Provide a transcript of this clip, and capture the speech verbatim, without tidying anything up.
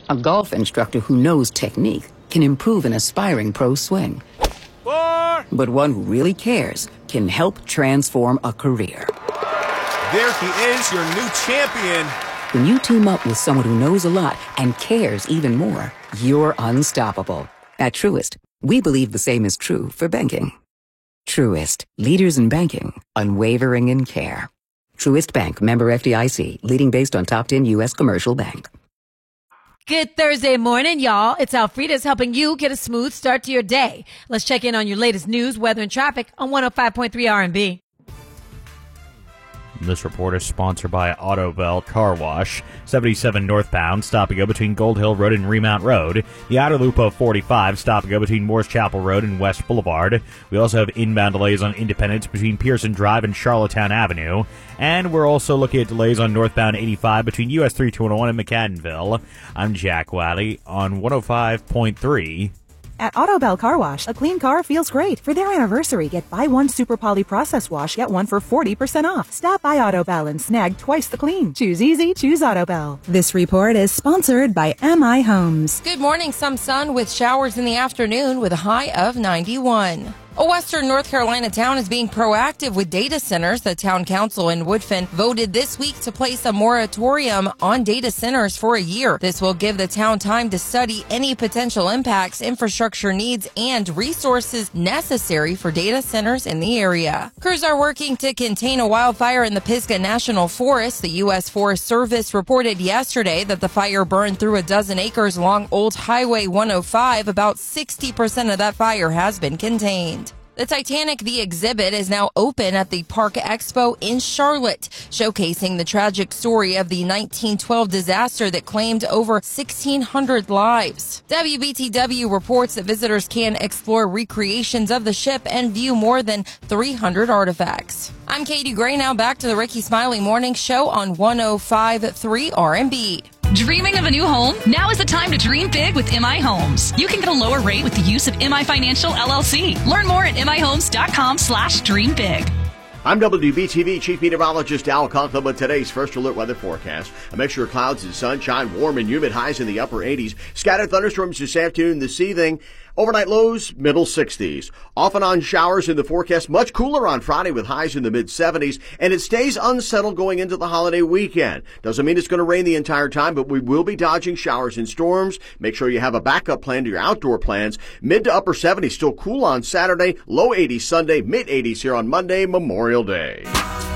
A golf instructor who knows technique can improve an aspiring pro swing. Four. But one who really cares can help transform a career. There he is, your new champion. When you team up with someone who knows a lot and cares even more, you're unstoppable. At Truist, we believe the same is true for banking. Truist, leaders in banking, unwavering in care. Truist Bank, member F D I C, leading based on top ten U S commercial bank. Good Thursday morning, y'all. It's Alfreda's helping you get a smooth start to your day. Let's check in on your latest news, weather, and traffic on one oh five point three R and B. This report is sponsored by Autobell Car Wash, seventy-seven northbound, stop and go between Gold Hill Road and Remount Road. The outer loop of forty-five, stop and go between Morris Chapel Road and West Boulevard. We also have inbound delays on Independence between Pearson Drive and Charlottetown Avenue. And we're also looking at delays on northbound eighty-five between U S three two one and McAdenville. I'm Jack Wiley on one oh five point three. At Autobell Car Wash, a clean car feels great. For their anniversary, get buy one Super Poly Process Wash, get one for forty percent off. Stop by Autobell and snag twice the clean. Choose easy, choose Autobell. This report is sponsored by M I Homes. Good morning. Some sun with showers in the afternoon with a high of ninety-one. A western North Carolina town is being proactive with data centers. The town council in Woodfin voted this week to place a moratorium on data centers for a year. This will give the town time to study any potential impacts, infrastructure needs, and resources necessary for data centers in the area. Crews are working to contain a wildfire in the Pisgah National Forest. The U S Forest Service reported yesterday that the fire burned through a dozen acres along Old Highway one oh five. About sixty percent of that fire has been contained. The Titanic, the exhibit, is now open at the Park Expo in Charlotte, showcasing the tragic story of the nineteen twelve disaster that claimed over sixteen hundred lives. W B T W reports that visitors can explore recreations of the ship and view more than three hundred artifacts. I'm Katie Gray, now back to the Ricky Smiley Morning Show on one oh five point three R and B. Dreaming of a new home? Now is the time to dream big with M I Homes. You can get a lower rate with the use of M I Financial L L C. Learn more at M I homes dot com slash dream big. I'm W B T V Chief Meteorologist Al Conklin with today's First Alert weather forecast. A mixture of clouds and sunshine, warm and humid, highs in the upper eighties. Scattered thunderstorms this afternoon this evening. Overnight lows, middle sixties. Off and on showers in the forecast. Much cooler on Friday with highs in the mid seventies. And it stays unsettled going into the holiday weekend. Doesn't mean it's going to rain the entire time, but we will be dodging showers and storms. Make sure you have a backup plan to your outdoor plans. Mid to upper seventies, still cool on Saturday. Low eighties Sunday, mid eighties here on Monday, Memorial Day.